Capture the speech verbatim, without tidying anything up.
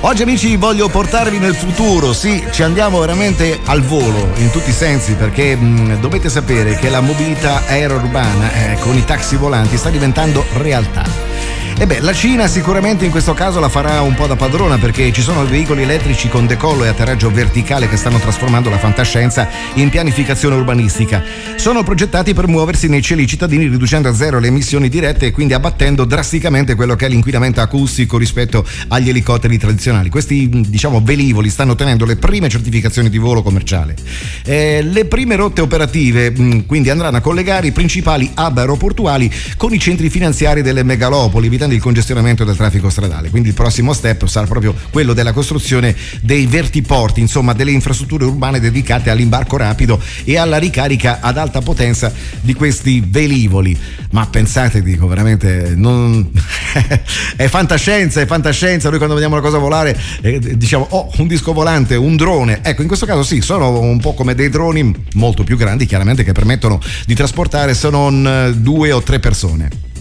Oggi amici voglio portarvi nel futuro, sì, ci andiamo veramente al volo in tutti i sensi, perché mh, dovete sapere che la mobilità aerourbana eh, con i taxi volanti sta diventando realtà. E beh, la Cina sicuramente in questo caso la farà un po' da padrona, perché ci sono veicoli elettrici con decollo e atterraggio verticale che stanno trasformando la fantascienza in pianificazione urbanistica. Sono progettati per muoversi nei cieli cittadini riducendo a zero le emissioni dirette e quindi abbattendo drasticamente quello che è l'inquinamento acustico rispetto agli elicotteri tradizionali. Questi, diciamo, velivoli stanno ottenendo le prime certificazioni di volo commerciale. Eh, le prime rotte operative mh, quindi andranno a collegare i principali hub aeroportuali con i centri finanziari delle megalopoli, evitando il congestionamento del traffico stradale. Quindi il prossimo step sarà proprio quello della costruzione dei vertiporti, insomma delle infrastrutture urbane dedicate all'imbarco rapido e alla ricarica ad alta potenza di questi velivoli. Ma pensate, dico veramente, non è fantascienza, è fantascienza. Noi quando vediamo una cosa volare eh, diciamo oh, un disco volante, un drone. Ecco, in questo caso sì, sono un po' come dei droni molto più grandi, chiaramente, che permettono di trasportare se non due o tre persone.